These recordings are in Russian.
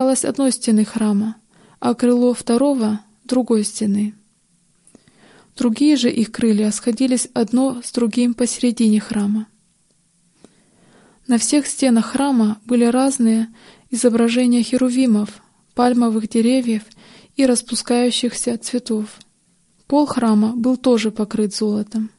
касалось одной стены храма, а крыло второго — другой стены. Другие же их крылья сходились одно с другим посередине храма. На всех стенах храма были разные изображения херувимов, пальмовых деревьев и распускающихся цветов. Пол храма был тоже покрыт золотом.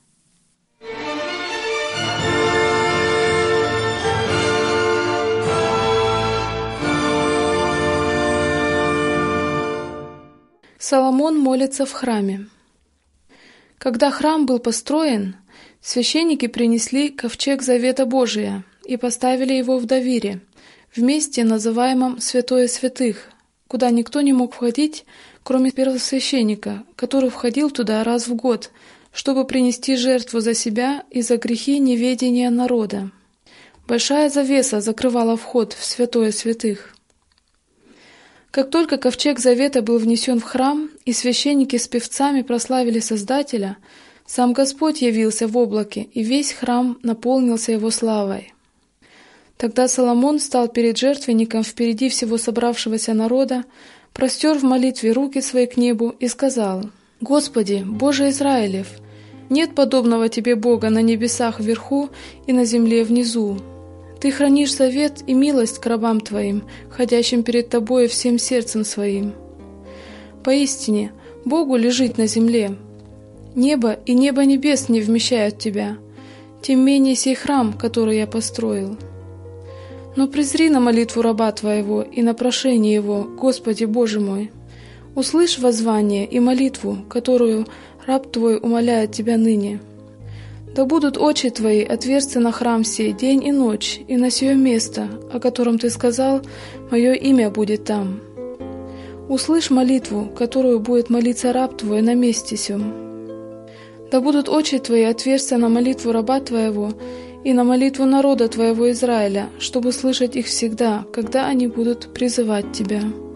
Соломон молится в храме. Когда храм был построен, священники принесли ковчег Завета Божия и поставили его в Давире, в месте, называемом Святое Святых, куда никто не мог входить, кроме первосвященника, который входил туда раз в год, чтобы принести жертву за себя и за грехи неведения народа. Большая завеса закрывала вход в Святое Святых. Как только ковчег Завета был внесен в храм, и священники с певцами прославили Создателя, сам Господь явился в облаке, и весь храм наполнился Его славой. Тогда Соломон стал перед жертвенником впереди всего собравшегося народа, простер в молитве руки свои к небу и сказал: «Господи, Боже Израилев, нет подобного Тебе Бога на небесах вверху и на земле внизу. Ты хранишь завет и милость к рабам Твоим, ходящим перед Тобою всем сердцем своим. Поистине, Богу лежит на земле. Небо и небо небес не вмещают Тебя, тем менее сей храм, который я построил. Но презри на молитву раба Твоего и на прошение его, Господи Боже мой. Услышь воззвание и молитву, которую раб Твой умоляет Тебя ныне. Да будут очи Твои отверсты на храм сей день и ночь, и на сие место, о котором Ты сказал, мое имя будет там. Услышь молитву, которую будет молиться раб Твой на месте сем. Да будут очи Твои отверсты на молитву раба Твоего и на молитву народа Твоего Израиля, чтобы слышать их всегда, когда они будут призывать Тебя».